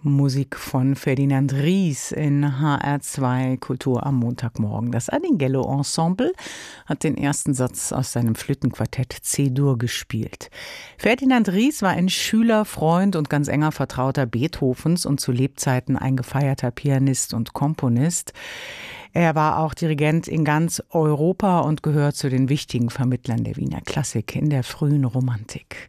Musik von Ferdinand Ries in HR2 Kultur am Montagmorgen. Das Adinghello Ensemble hat den ersten Satz aus seinem Flötenquartett C-Dur gespielt. Ferdinand Ries war ein Schüler, Freund und ganz enger Vertrauter Beethovens und zu Lebzeiten ein gefeierter Pianist und Komponist. Er war auch Dirigent in ganz Europa und gehört zu den wichtigen Vermittlern der Wiener Klassik in der frühen Romantik.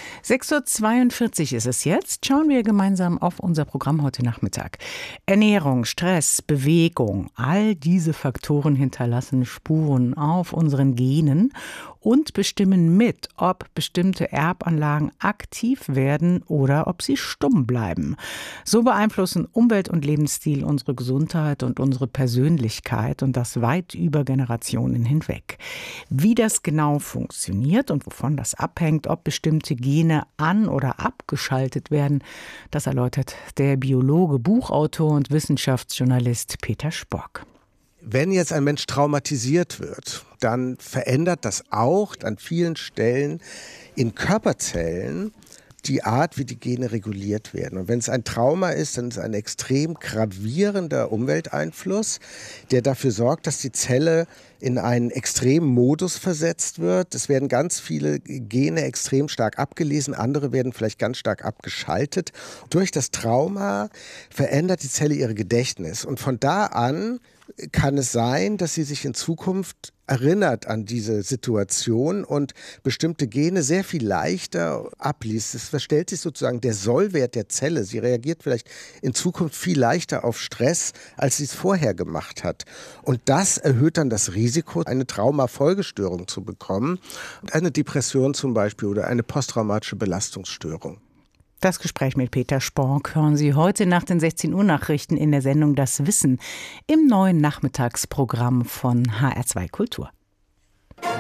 6:42 Uhr ist es jetzt. Schauen wir gemeinsam auf unser Programm heute Nachmittag. Ernährung, Stress, Bewegung, all diese Faktoren hinterlassen Spuren auf unseren Genen und bestimmen mit, ob bestimmte Erbanlagen aktiv werden oder ob sie stumm bleiben. So beeinflussen Umwelt und Lebensstil unsere Gesundheit und unsere Persönlichkeit und das weit über Generationen hinweg. Wie das genau funktioniert und wovon das abhängt, ob bestimmte Gene an- oder abgeschaltet werden, das erläutert der Biologe, Buchautor und Wissenschaftsjournalist Peter Spork. Wenn jetzt ein Mensch traumatisiert wird, dann verändert das auch an vielen Stellen in Körperzellen die Art, wie die Gene reguliert werden. Und wenn es ein Trauma ist, dann ist es ein extrem gravierender Umwelteinfluss, der dafür sorgt, dass die Zelle in einen extremen Modus versetzt wird. Es werden ganz viele Gene extrem stark abgelesen, andere werden vielleicht ganz stark abgeschaltet. Durch das Trauma verändert die Zelle ihr Gedächtnis. Und von da an kann es sein, dass sie sich in Zukunft erinnert an diese Situation und bestimmte Gene sehr viel leichter abliest. Es verstellt sich sozusagen der Sollwert der Zelle. Sie reagiert vielleicht in Zukunft viel leichter auf Stress, als sie es vorher gemacht hat. Und das erhöht dann das Risiko, eine Traumafolgestörung zu bekommen, eine Depression zum Beispiel oder eine posttraumatische Belastungsstörung. Das Gespräch mit Peter Spork hören Sie heute nach den 16 Uhr Nachrichten in der Sendung Das Wissen im neuen Nachmittagsprogramm von HR2 Kultur.